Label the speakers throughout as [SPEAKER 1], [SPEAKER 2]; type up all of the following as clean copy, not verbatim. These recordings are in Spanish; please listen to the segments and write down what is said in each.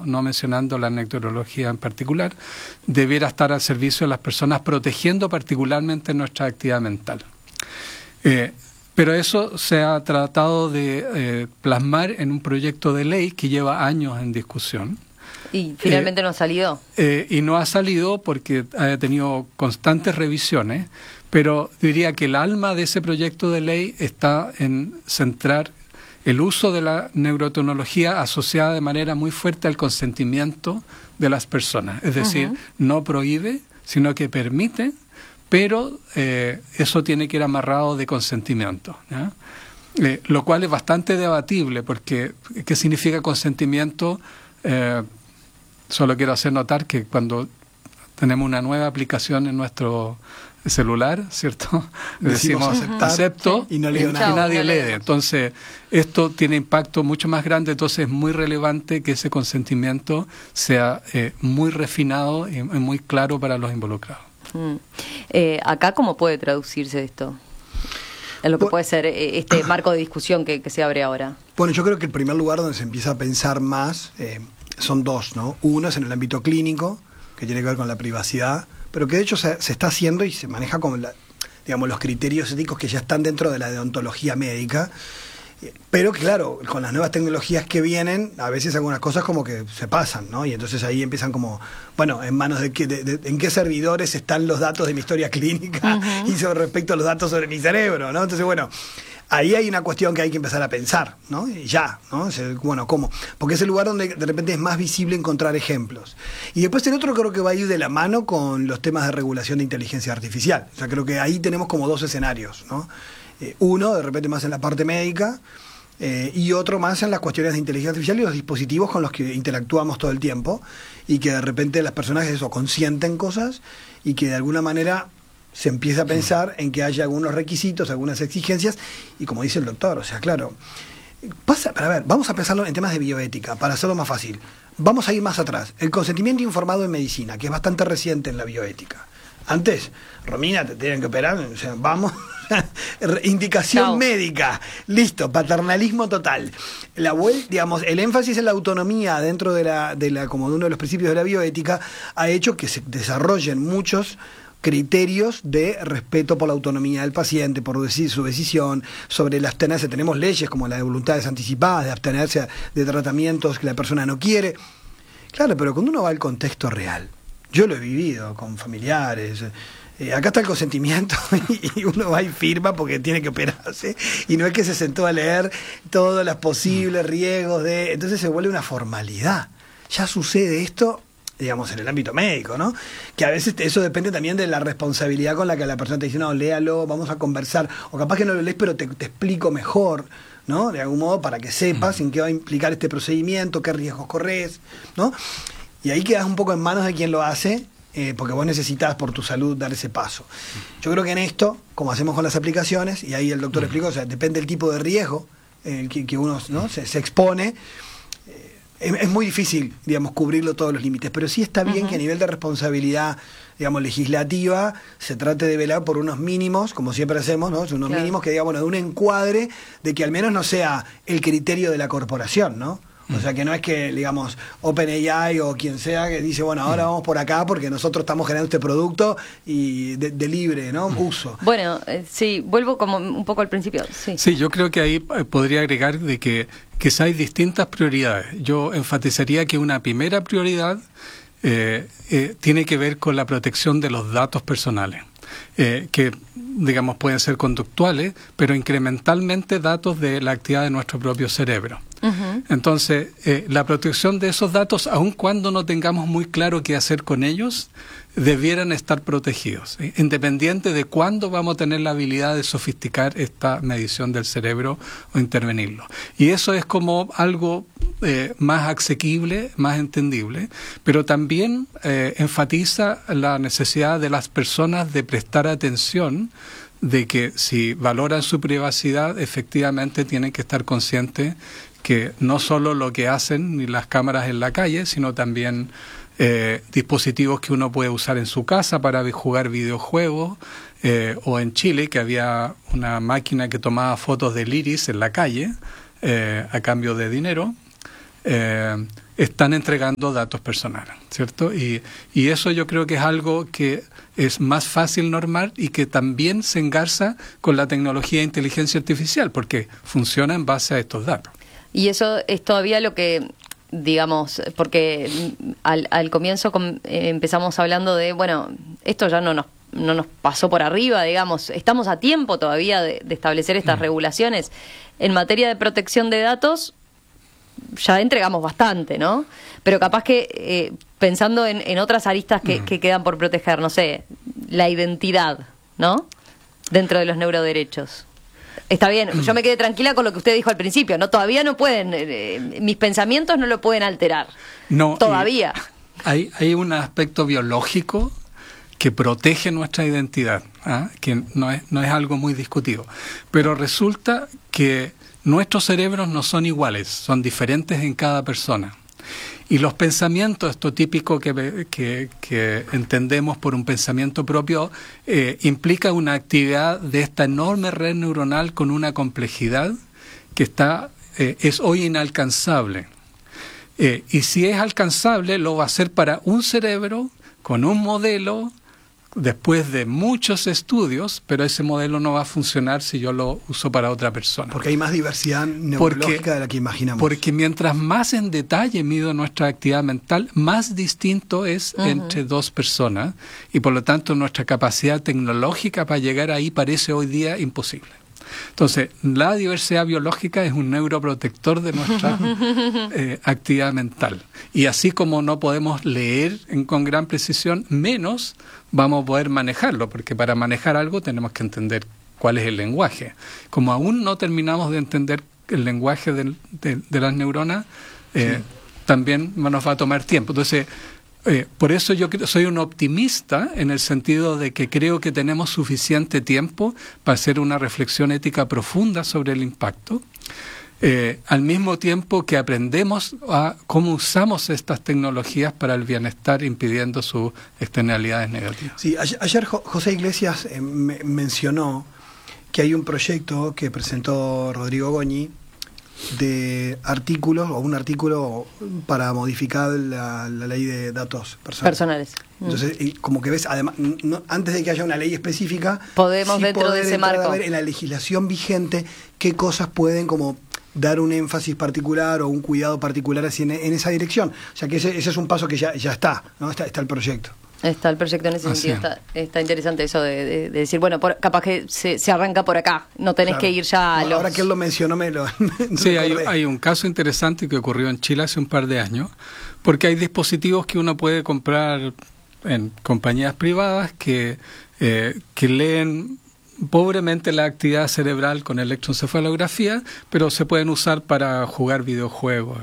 [SPEAKER 1] no mencionando la neurología en particular, debiera estar al servicio de las personas, protegiendo particularmente nuestra actividad mental. Pero eso se ha tratado de plasmar en un proyecto de ley que lleva años en discusión.
[SPEAKER 2] ¿Y finalmente no ha salido?
[SPEAKER 1] Y no ha salido porque ha tenido constantes revisiones, pero diría que el alma de ese proyecto de ley está en centrar el uso de la neurotecnología asociada de manera muy fuerte al consentimiento de las personas. Es decir, no prohíbe, sino que permite, pero eso tiene que ir amarrado de consentimiento, ¿ya? Lo cual es bastante debatible, porque ¿qué significa consentimiento? Solo quiero hacer notar que cuando tenemos una nueva aplicación en nuestro celular, ¿cierto? Decimos acepto y nadie lee. Entonces, esto tiene impacto mucho más grande, entonces es muy relevante que ese consentimiento sea muy refinado y muy claro para los involucrados.
[SPEAKER 2] Acá, ¿cómo puede traducirse esto? En lo que puede ser este marco de discusión que se abre ahora.
[SPEAKER 3] Bueno, yo creo que el primer lugar donde se empieza a pensar más son dos, ¿no? Uno es en el ámbito clínico, que tiene que ver con la privacidad, pero que de hecho se está haciendo y se maneja como digamos, los criterios éticos que ya están dentro de la deontología médica. Pero claro, con las nuevas tecnologías que vienen, a veces algunas cosas como que se pasan, ¿no? Y entonces ahí empiezan como, bueno, en manos de en qué servidores están los datos de mi historia clínica y sobre respecto a los datos sobre mi cerebro, ¿no? Entonces, bueno, ahí hay una cuestión que hay que empezar a pensar, ¿no? Y ya, ¿no? Bueno, ¿cómo? Porque es el lugar donde de repente es más visible encontrar ejemplos. Y después el otro creo que va a ir de la mano con los temas de regulación de inteligencia artificial. O sea, creo que ahí tenemos como dos escenarios, ¿no? Uno, de repente más en la parte médica, y otro más en las cuestiones de inteligencia artificial y los dispositivos con los que interactuamos todo el tiempo, y que de repente las personas eso consienten cosas y que de alguna manera se empieza a pensar en que haya algunos requisitos, algunas exigencias, y como dice el doctor, o sea, claro, pero a ver, vamos a pensarlo en temas de bioética, para hacerlo más fácil. Vamos a ir más atrás. El consentimiento informado en medicina, que es bastante reciente en la bioética. Antes, Romina, te tienen que operar, o sea, vamos, indicación médica, listo, paternalismo total. Digamos, el énfasis en la autonomía dentro de como de uno de los principios de la bioética ha hecho que se desarrollen muchos criterios de respeto por la autonomía del paciente, por decir su decisión, sobre el abstenerse. Tenemos leyes como la de voluntades anticipadas, de abstenerse de tratamientos que la persona no quiere. Claro, pero cuando uno va al contexto real, yo lo he vivido con familiares. Acá está el consentimiento y uno va y firma porque tiene que operarse. Y no es que se sentó a leer todos los posibles riesgos de... Entonces se vuelve una formalidad. Ya sucede esto, digamos, en el ámbito médico, ¿no? Que a veces eso depende también de la responsabilidad con la que la persona te dice, no, léalo, vamos a conversar. O capaz que no lo lees, pero te explico mejor, ¿no? De algún modo para que sepas en qué va a implicar este procedimiento, qué riesgos corres, ¿no? Y ahí quedas un poco en manos de quien lo hace, porque vos necesitas por tu salud dar ese paso. Yo creo que en esto, como hacemos con las aplicaciones, y ahí el doctor explicó, o sea, depende del tipo de riesgo que uno, ¿no? se expone, es muy difícil, digamos, cubrirlo todos los límites, pero sí está bien que a nivel de responsabilidad, digamos, legislativa, se trate de velar por unos mínimos, como siempre hacemos, ¿no? Unos mínimos que, digamos, de un encuadre de que al menos no sea el criterio de la corporación, ¿no? O sea, que no es que, digamos, OpenAI o quien sea que dice, bueno, ahora vamos por acá porque nosotros estamos generando este producto y de libre, ¿no? Uso.
[SPEAKER 2] Bueno, sí, vuelvo como un poco al principio.
[SPEAKER 1] Sí, yo creo que ahí podría agregar de que quizá hay distintas prioridades. Yo enfatizaría que una primera prioridad tiene que ver con la protección de los datos personales. Que, digamos, pueden ser conductuales, pero incrementalmente datos de la actividad de nuestro propio cerebro. Entonces, la protección de esos datos, aun cuando no tengamos muy claro qué hacer con ellos, debieran estar protegidos, ¿sí? Independiente de cuándo vamos a tener la habilidad de sofisticar esta medición del cerebro o intervenirlo. Y eso es como algo más asequible, más entendible, pero también enfatiza la necesidad de las personas de prestar atención de que si valoran su privacidad, efectivamente tienen que estar conscientes que no solo lo que hacen ni las cámaras en la calle, sino también dispositivos que uno puede usar en su casa para jugar videojuegos, o en Chile, que había una máquina que tomaba fotos del iris en la calle a cambio de dinero, están entregando datos personales, ¿cierto? Y eso yo creo que es algo que es más fácil normar y que también se engarza con la tecnología de inteligencia artificial, porque funciona en base a estos datos.
[SPEAKER 2] Y eso es todavía lo que, digamos, porque al comienzo empezamos hablando de, bueno, esto ya no nos pasó por arriba, digamos, estamos a tiempo todavía de establecer estas regulaciones. En materia de protección de datos, ya entregamos bastante, ¿no? Pero capaz que pensando en otras aristas que quedan por proteger, no sé, la identidad, ¿no? Dentro de los neuroderechos. Está bien, yo me quedé tranquila con lo que usted dijo al principio, ¿no? Todavía no pueden, mis pensamientos no lo pueden alterar.
[SPEAKER 1] No.
[SPEAKER 2] Todavía.
[SPEAKER 1] Hay un aspecto biológico que protege nuestra identidad, que no es algo muy discutido. Pero resulta que nuestros cerebros no son iguales, son diferentes en cada persona. Y los pensamientos, esto típico que entendemos por un pensamiento propio, implica una actividad de esta enorme red neuronal con una complejidad que es hoy inalcanzable. Y si es alcanzable, lo va a hacer para un cerebro, con un modelo, después de muchos estudios, pero ese modelo no va a funcionar si yo lo uso para otra persona.
[SPEAKER 3] Porque hay más diversidad neurológica de la que imaginamos.
[SPEAKER 1] Porque mientras más en detalle mido nuestra actividad mental, más distinto es entre dos personas, y por lo tanto nuestra capacidad tecnológica para llegar ahí parece hoy día imposible. Entonces, la diversidad biológica es un neuroprotector de nuestra actividad mental. Y así como no podemos leer con gran precisión, menos vamos a poder manejarlo, porque para manejar algo tenemos que entender cuál es el lenguaje. Como aún no terminamos de entender el lenguaje de las neuronas, también nos va a tomar tiempo. Entonces, por eso yo soy un optimista en el sentido de que creo que tenemos suficiente tiempo para hacer una reflexión ética profunda sobre el impacto, al mismo tiempo que aprendemos a cómo usamos estas tecnologías para el bienestar, impidiendo sus externalidades negativas.
[SPEAKER 3] Sí, ayer José Iglesias mencionó que hay un proyecto que presentó Rodrigo Goñi de artículos, o un artículo para modificar la ley de datos personales. Entonces, como que ves, además, antes de que haya una ley específica,
[SPEAKER 2] podemos
[SPEAKER 3] sí
[SPEAKER 2] dentro de ese marco
[SPEAKER 3] ver en la legislación vigente qué cosas pueden como dar un énfasis particular o un cuidado particular así en esa dirección. O sea que ese es un paso que ya está, ¿no? Está el proyecto.
[SPEAKER 2] Está el proyecto en ese sentido. Está interesante eso de decir, bueno, capaz que se arranca por acá, no tenés que ir ya a los...
[SPEAKER 3] Ahora que él lo mencionó,
[SPEAKER 1] sí, hay un caso interesante que ocurrió en Chile hace un par de años, porque hay dispositivos que uno puede comprar en compañías privadas que leen pobremente la actividad cerebral con electroencefalografía, pero se pueden usar para jugar videojuegos.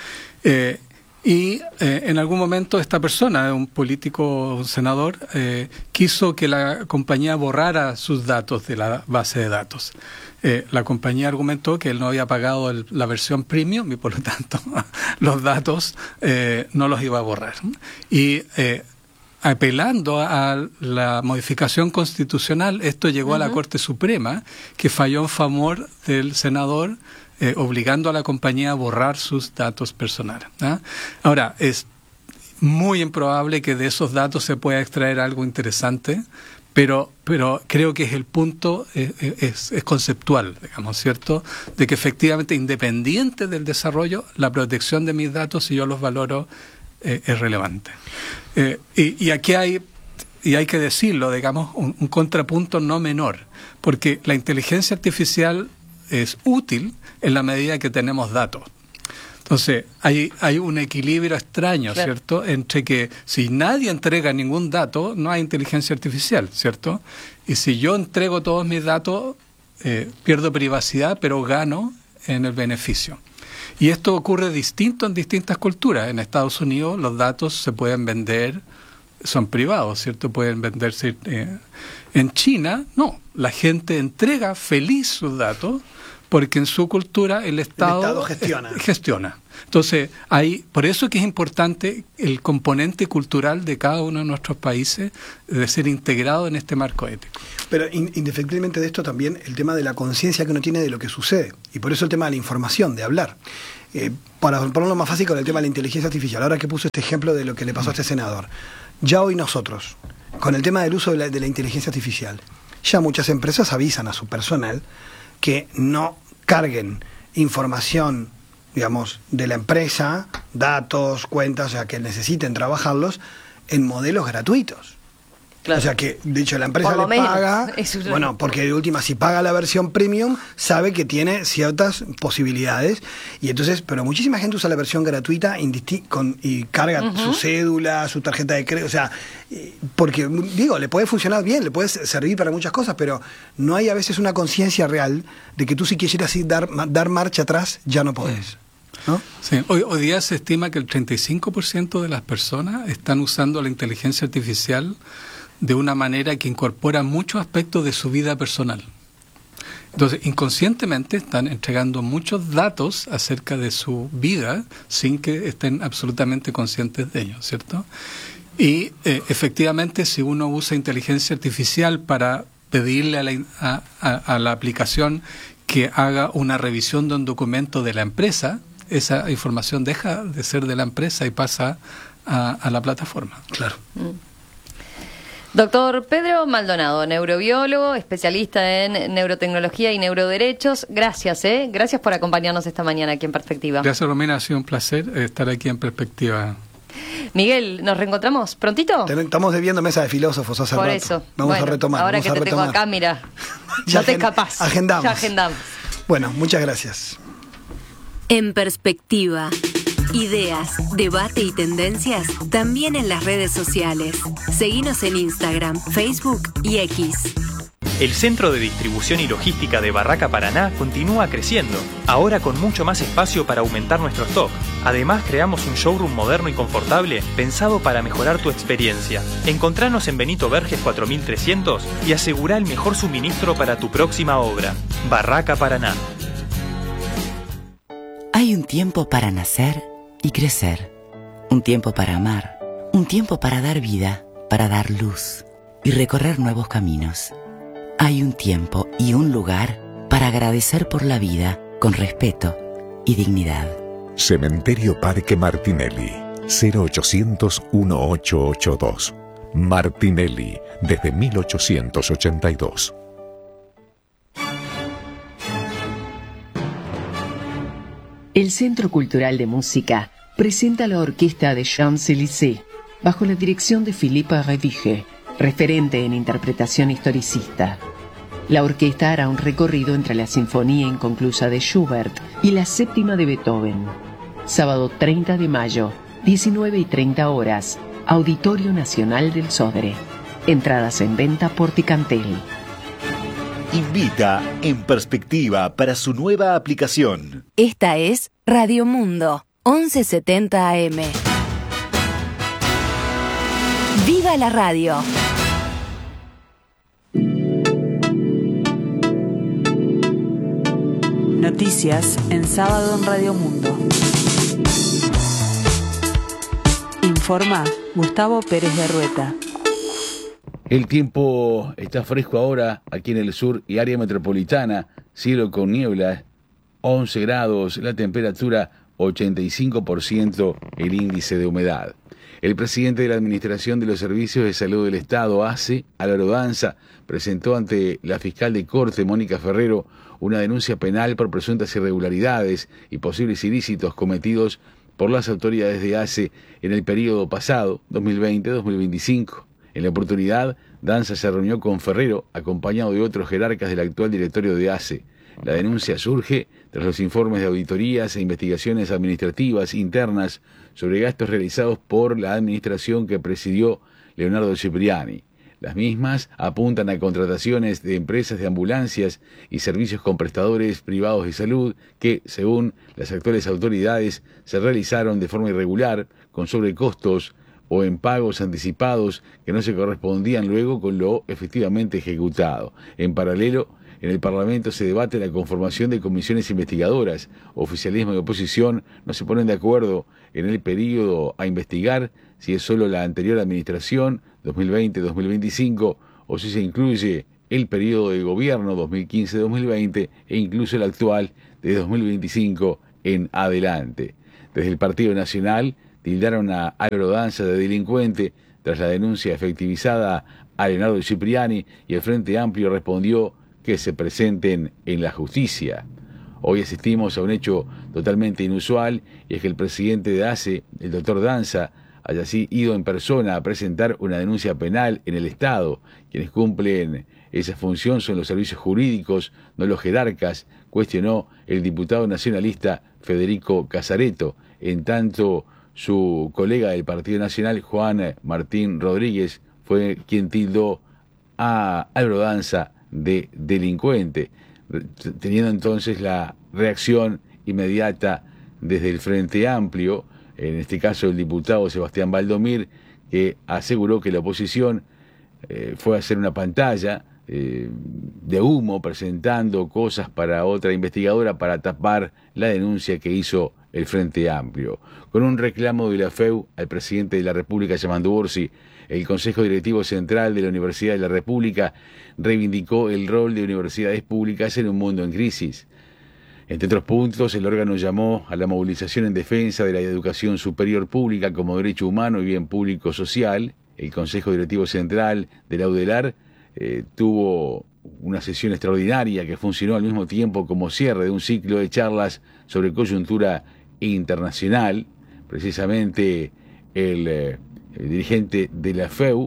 [SPEAKER 1] Y en algún momento esta persona, un político, un senador, quiso que la compañía borrara sus datos de la base de datos. La compañía argumentó que él no había pagado la versión premium y por lo tanto los datos no los iba a borrar. Y apelando a la modificación constitucional, esto llegó a la Corte Suprema, que falló en favor del senador, obligando a la compañía a borrar sus datos personales. Ahora, es muy improbable que de esos datos se pueda extraer algo interesante, pero creo que es el punto, es conceptual, digamos, ¿cierto? De que efectivamente, independiente del desarrollo, la protección de mis datos, si yo los valoro, es relevante. Y aquí hay que decirlo, digamos, un contrapunto no menor, porque la inteligencia artificial es útil en la medida que tenemos datos. Entonces, hay un equilibrio extraño, claro, ¿cierto?, entre que si nadie entrega ningún dato, no hay inteligencia artificial, ¿cierto? Y si yo entrego todos mis datos, pierdo privacidad, pero gano en el beneficio. Y esto ocurre distinto en distintas culturas. En Estados Unidos los datos se pueden vender, son privados, ¿cierto? Pueden venderse. En China, no. La gente entrega feliz sus datos porque en su cultura el Estado gestiona. Entonces, por eso que es importante el componente cultural de cada uno de nuestros países de ser integrado en este marco ético.
[SPEAKER 3] Pero indefectiblemente de esto también el tema de la conciencia que uno tiene de lo que sucede. Y por eso el tema de la información, de hablar. Para ponerlo más fácil con el tema de la inteligencia artificial, ahora que puso este ejemplo de lo que le pasó a este senador, ya hoy nosotros, con el tema del uso de la inteligencia artificial, ya muchas empresas avisan a su personal que no carguen información, digamos, de la empresa, datos, cuentas, o sea, que necesiten trabajarlos en modelos gratuitos. Claro. O sea que, de hecho, la empresa le paga, bueno, porque de última, si paga la versión premium, sabe que tiene ciertas posibilidades, y entonces, pero muchísima gente usa la versión gratuita y carga su cédula, su tarjeta de crédito, o sea, porque, digo, le puede funcionar bien, le puede servir para muchas cosas, pero no hay a veces una conciencia real de que tú si quisieras dar marcha atrás, ya no podés. ¿No?
[SPEAKER 1] Sí, hoy día se estima que el 35% de las personas están usando la inteligencia artificial de una manera que incorpora muchos aspectos de su vida personal. Entonces, inconscientemente están entregando muchos datos acerca de su vida sin que estén absolutamente conscientes de ello, ¿cierto? Y efectivamente, si uno usa inteligencia artificial para pedirle a la aplicación que haga una revisión de un documento de la empresa, esa información deja de ser de la empresa y pasa a la plataforma.
[SPEAKER 3] Claro.
[SPEAKER 2] Doctor Pedro Maldonado, neurobiólogo, especialista en neurotecnología y neuroderechos. Gracias, gracias por acompañarnos esta mañana aquí en Perspectiva.
[SPEAKER 1] Gracias, Romina, ha sido un placer estar aquí en Perspectiva.
[SPEAKER 2] Miguel, ¿nos reencontramos prontito?
[SPEAKER 3] Estamos debiendo mesa de filósofos hace
[SPEAKER 2] Por
[SPEAKER 3] rato.
[SPEAKER 2] Eso.
[SPEAKER 3] Vamos a retomar.
[SPEAKER 2] Ahora que te tengo acá, mira, no te escapás.
[SPEAKER 3] Agendamos.
[SPEAKER 2] Ya agendamos.
[SPEAKER 3] Bueno, muchas gracias.
[SPEAKER 4] En Perspectiva. Ideas, debate y tendencias también en las redes sociales. Seguinos en Instagram, Facebook y X.
[SPEAKER 5] El Centro de Distribución y Logística de Barraca Paraná continúa creciendo, ahora con mucho más espacio para aumentar nuestro stock. Además, creamos un showroom moderno y confortable pensado para mejorar tu experiencia. Encontranos en Benito Verges 4300 y asegura el mejor suministro para tu próxima obra. Barraca Paraná.
[SPEAKER 6] Hay un tiempo para nacer y crecer, un tiempo para amar, un tiempo para dar vida, para dar luz y recorrer nuevos caminos. Hay un tiempo y un lugar para agradecer por la vida con respeto y dignidad.
[SPEAKER 7] Cementerio Parque Martinelli, 0800-1882. Martinelli, desde 1882.
[SPEAKER 8] El Centro Cultural de Música presenta la orquesta de Champs-Élysées, bajo la dirección de Philippe Redige, referente en interpretación historicista. La orquesta hará un recorrido entre la Sinfonía Inconclusa de Schubert y la Séptima de Beethoven. Sábado 30 de mayo, 19:30 horas, Auditorio Nacional del Sodre. Entradas en venta por Ticantel.
[SPEAKER 9] Invita en Perspectiva para su nueva aplicación.
[SPEAKER 4] Esta es Radio Mundo, 1170 AM. ¡Viva la radio!
[SPEAKER 10] Noticias en sábado en Radio Mundo. Informa Gustavo Pérez de Rueta.
[SPEAKER 11] El tiempo está fresco ahora aquí en el sur y área metropolitana, cielo con niebla, 11 grados, la temperatura 85%, el índice de humedad. El presidente de la Administración de los Servicios de Salud del Estado, ACE, Álvaro Danza, presentó ante la fiscal de Corte, Mónica Ferrero, una denuncia penal por presuntas irregularidades y posibles ilícitos cometidos por las autoridades de ACE en el periodo pasado, 2020-2025. En la oportunidad, Danza se reunió con Ferrero, acompañado de otros jerarcas del actual directorio de ACE. La denuncia surge tras los informes de auditorías e investigaciones administrativas internas sobre gastos realizados por la administración que presidió Leonardo Cipriani. Las mismas apuntan a contrataciones de empresas de ambulancias y servicios con prestadores privados de salud que, según las actuales autoridades, se realizaron de forma irregular, con sobrecostos o en pagos anticipados que no se correspondían luego con lo efectivamente ejecutado. En paralelo, en el Parlamento se debate la conformación de comisiones investigadoras. Oficialismo y oposición no se ponen de acuerdo en el período a investigar, si es solo la anterior administración, 2020-2025, o si se incluye el periodo de gobierno 2015-2020 e incluso el actual de 2025 en adelante. Desde el Partido Nacional tildaron a Álvaro Danza de delincuente tras la denuncia efectivizada a Leonardo Cipriani, y el Frente Amplio respondió que se presenten en la justicia. Hoy asistimos a un hecho totalmente inusual, y es que el presidente de ACE, el doctor Danza, haya así ido en persona a presentar una denuncia penal en el Estado. Quienes cumplen esa función son los servicios jurídicos, no los jerarcas, cuestionó el diputado nacionalista Federico Casareto. En tanto, su colega del Partido Nacional, Juan Martín Rodríguez, fue quien tildó a Álvaro Danza de delincuente, teniendo entonces la reacción inmediata desde el Frente Amplio, en este caso el diputado Sebastián Valdomir, que aseguró que la oposición fue a hacer una pantalla de humo presentando cosas para otra investigadora para tapar la denuncia que hizo el Frente Amplio. Con un reclamo de la FEU al presidente de la República, Yamandu Orsi, el Consejo Directivo Central de la Universidad de la República reivindicó el rol de universidades públicas en un mundo en crisis. Entre otros puntos, el órgano llamó a la movilización en defensa de la educación superior pública como derecho humano y bien público social. El Consejo Directivo Central de la UDELAR tuvo una sesión extraordinaria que funcionó al mismo tiempo como cierre de un ciclo de charlas sobre coyuntura internacional. Precisamente el dirigente de la FEU,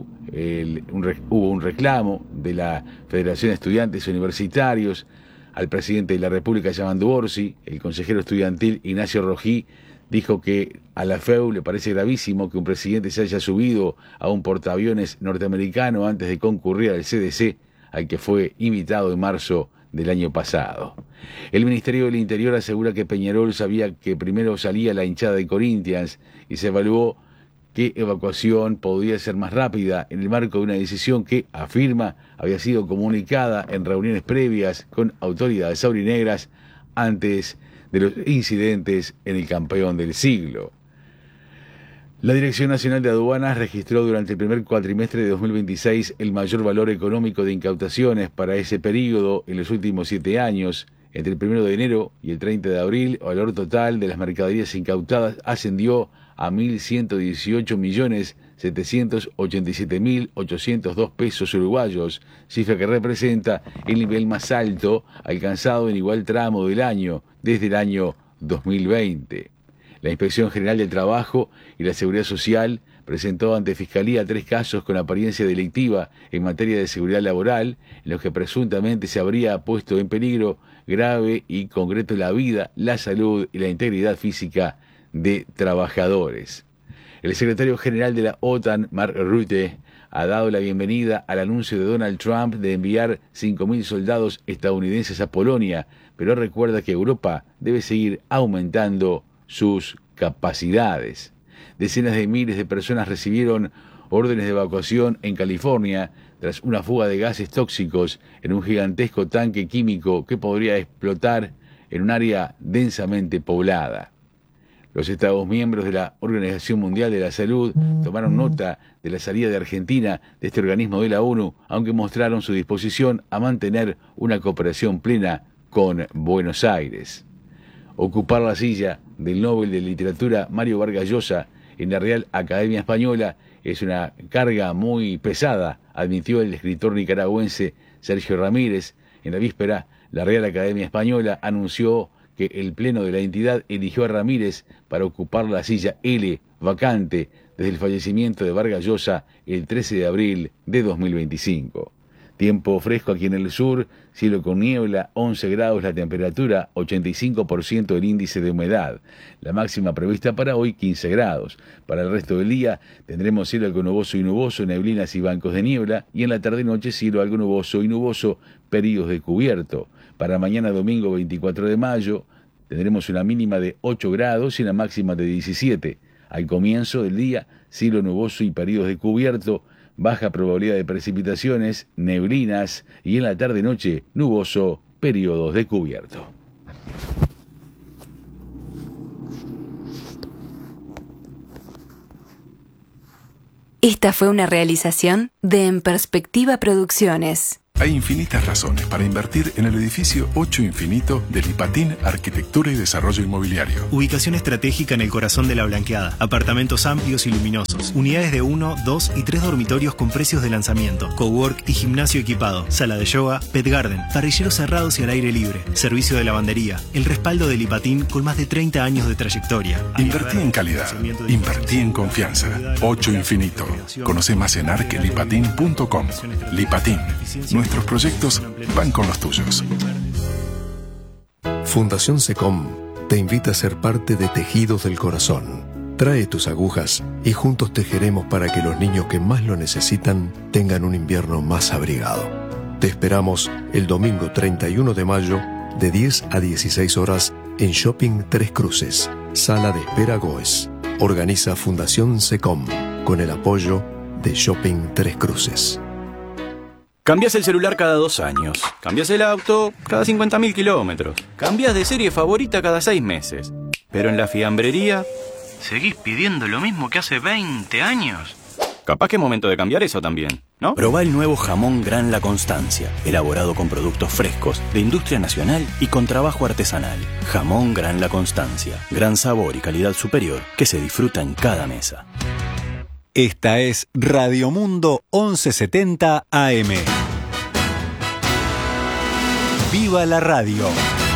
[SPEAKER 11] hubo un reclamo de la Federación de Estudiantes Universitarios al presidente de la República, Yamandu Orsi. El consejero estudiantil Ignacio Rojí dijo que a la FEU le parece gravísimo que un presidente se haya subido a un portaaviones norteamericano antes de concurrir al CDC, al que fue invitado en marzo del año pasado. El Ministerio del Interior asegura que Peñarol sabía que primero salía la hinchada de Corinthians y se evaluó qué evacuación podía ser más rápida en el marco de una decisión que, afirma, había sido comunicada en reuniones previas con autoridades aurinegras antes de los incidentes en el campeón del siglo. La Dirección Nacional de Aduanas registró durante el primer cuatrimestre de 2026 el mayor valor económico de incautaciones para ese periodo en los últimos 7 años. Entre el 1 de enero y el 30 de abril, el valor total de las mercaderías incautadas ascendió a 1.118.787.802 pesos uruguayos, cifra que representa el nivel más alto alcanzado en igual tramo del año desde el año 2020. La Inspección General del Trabajo y la Seguridad Social presentó ante Fiscalía 3 casos con apariencia delictiva en materia de seguridad laboral, en los que presuntamente se habría puesto en peligro grave y concreto la vida, la salud y la integridad física de trabajadores. El secretario general de la OTAN, Mark Rutte, ha dado la bienvenida al anuncio de Donald Trump de enviar 5.000 soldados estadounidenses a Polonia, pero recuerda que Europa debe seguir aumentando sus capacidades. Decenas de miles de personas recibieron órdenes de evacuación en California tras una fuga de gases tóxicos en un gigantesco tanque químico que podría explotar en un área densamente poblada. Los Estados miembros de la Organización Mundial de la Salud tomaron nota de la salida de Argentina de este organismo de la ONU, aunque mostraron su disposición a mantener una cooperación plena con Buenos Aires. Ocupar la silla del Nobel de Literatura Mario Vargas Llosa en la Real Academia Española es una carga muy pesada, admitió el escritor nicaragüense Sergio Ramírez. En la víspera, la Real Academia Española anunció que el Pleno de la entidad eligió a Ramírez para ocupar la silla L vacante desde el fallecimiento de Vargas Llosa el 13 de abril de 2025. Tiempo fresco aquí en el sur, cielo con niebla, 11 grados la temperatura, 85% el índice de humedad. La máxima prevista para hoy, 15 grados. Para el resto del día tendremos cielo algo nuboso y nuboso, neblinas y bancos de niebla, y en la tarde-noche cielo algo nuboso y nuboso, períodos de cubierto. Para mañana domingo 24 de mayo tendremos una mínima de 8 grados y una máxima de 17. Al comienzo del día, cielo nuboso y períodos de cubierto, baja probabilidad de precipitaciones, neblinas, y en la tarde-noche nuboso, periodos de cubierto.
[SPEAKER 4] Esta fue una realización de En Perspectiva Producciones.
[SPEAKER 12] Hay infinitas razones para invertir en el edificio 8 Infinito de Lipatín Arquitectura y Desarrollo Inmobiliario.
[SPEAKER 13] Ubicación estratégica en el corazón de La Blanqueada. Apartamentos amplios y luminosos. Unidades de 1, 2 y 3 dormitorios con precios de lanzamiento. Cowork y gimnasio equipado. Sala de yoga, pet garden. Parrilleros cerrados y al aire libre. Servicio de lavandería. El respaldo de Lipatín con más de 30 años de trayectoria.
[SPEAKER 12] Invertí en calidad. Invertí en confianza. 8 Infinito. Conoce más en arquelipatin.com. Lipatín. Nuestros proyectos van con los tuyos.
[SPEAKER 14] Fundación SECOM te invita a ser parte de Tejidos del Corazón. Trae tus agujas y juntos tejeremos para que los niños que más lo necesitan tengan un invierno más abrigado. Te esperamos el domingo 31 de mayo de 10 a 16 horas en Shopping Tres Cruces, Sala de Espera Goes. Organiza Fundación SECOM con el apoyo de Shopping Tres Cruces.
[SPEAKER 15] Cambias el celular cada 2 años. Cambias el auto cada 50.000 kilómetros. Cambias de serie favorita cada 6 meses. Pero en la fiambrería, ¿seguís pidiendo lo mismo que hace 20 años? Capaz que es momento de cambiar eso también, ¿no? Probá el nuevo jamón Gran La Constancia, elaborado con productos frescos, de industria nacional y con trabajo artesanal. Jamón Gran La Constancia. Gran sabor y calidad superior que se disfruta en cada mesa.
[SPEAKER 16] Esta es Radio Mundo 1170 AM. ¡Viva la radio!